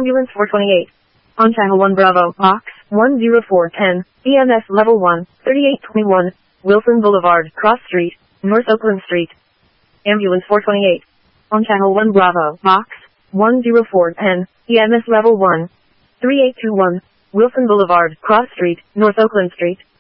Ambulance 428. On Channel 1 Bravo, Box 10410, EMS Level 1, 3821, Wilson Boulevard, Cross Street, North Oakland Street. Ambulance 428. On Channel 1 Bravo, Box 10410, EMS Level 1, 3821, Wilson Boulevard, Cross Street, North Oakland Street.